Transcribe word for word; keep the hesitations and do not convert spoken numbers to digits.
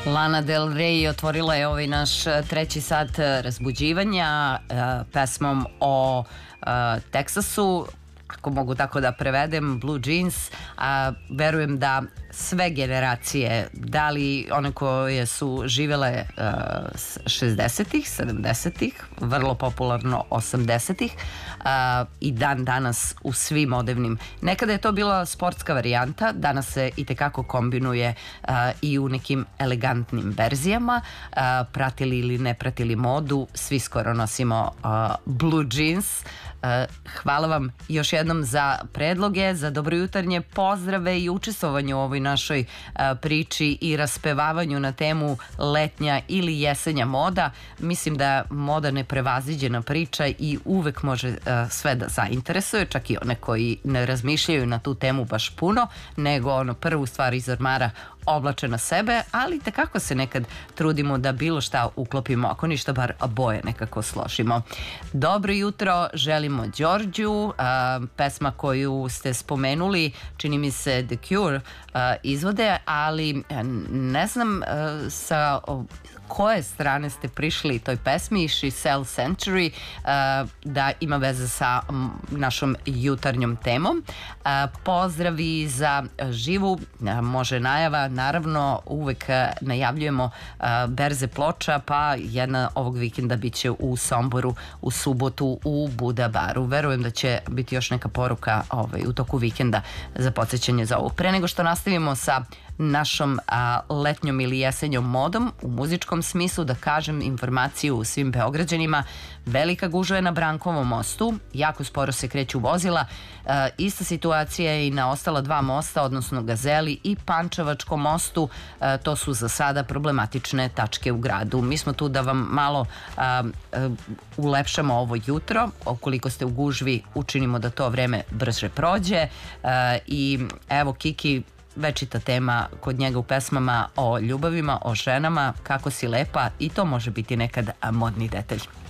Lana Del Rey otvorila je ovaj naš treći sat razbuđivanja pesmom o Teksasu, ako mogu tako da prevedem, Blue Jeans. A, verujem da sve generacije, da li one koje su živele šezdesetih, sedamdesetih, vrlo popularno osamdesetih i dan danas u svim odevnim. Nekada je to bila sportska varijanta, danas se i tekako kombinuje a, i u nekim elegantnim verzijama. A, pratili ili ne pratili modu, svi skoro nosimo a, Blue Jeans. Hvala vam još jednom za predloge, za dobrojutarnje pozdrave i učestvovanje u ovoj našoj priči i raspevavanju na temu letnja ili jesenja moda. Mislim da je moda neprevaziđena priča i uvek može sve da zainteresuje, čak i one koji ne razmišljaju na tu temu baš puno, nego ono prvu stvar iz ormara oblače na sebe, ali tekako se nekad trudimo da bilo šta uklopimo, ako ništa bar boje nekako složimo. Dobro jutro, želimo Đorđu, pesma koju ste spomenuli, čini mi se The Cure izvode, ali ne znam sa koje strane ste prišli toj pesmi She Sells Century, da ima veze sa našom jutarnjom temom. Pozdravi za živu, može najava, naravno uvek najavljujemo berze ploča, pa jedna ovog vikenda bit će u Somboru, u subotu u Buda baru. Verujem da će biti još neka poruka ovaj, u toku vikenda za podsjećanje za ovo. Pre nego što nastavimo sa našom a, letnjom ili jesenjom modom u muzičkom smislu, da kažem informaciju svim Beograđanima. Velika gužva je na Brankovom mostu, jako sporo se kreću vozila. E, ista situacija je i na ostala dva mosta, odnosno Gazeli i Pančevačkom mostu. E, to su za sada problematične tačke u gradu. Mi smo tu da vam malo a, a, ulepšamo ovo jutro. Ukoliko ste u gužvi, učinimo da to vreme brže prođe. E, I evo Kiki, večita tema kod njega u pesmama o ljubavima, o ženama, kako si lepa, i to može biti nekad modni detalj.